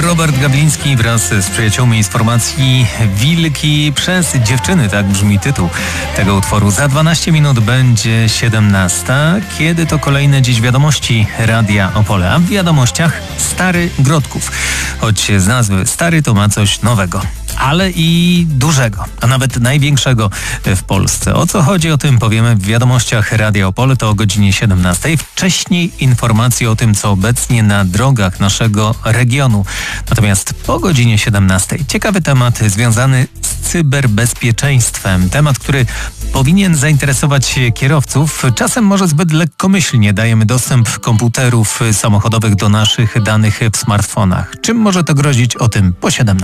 Robert Gabliński wraz z przyjaciółmi z formacji Wilki przez dziewczyny, tak brzmi tytuł tego utworu. Za 12 minut będzie 17. Kiedy to kolejne dziś wiadomości Radia Opole? A w wiadomościach Stary Grodków. Choć z nazwy Stary to ma coś nowego, ale i dużego, a nawet największego w Polsce. O co chodzi, o tym powiemy w wiadomościach Radia Opole, to o godzinie 17. Wcześniej informacje o tym, co obecnie na drogach naszego regionu. Natomiast po godzinie 17 ciekawy temat związany z cyberbezpieczeństwem. Temat, który powinien zainteresować kierowców. Czasem może zbyt lekkomyślnie dajemy dostęp komputerów samochodowych do naszych danych w smartfonach. Czym może to grozić? O tym po 17.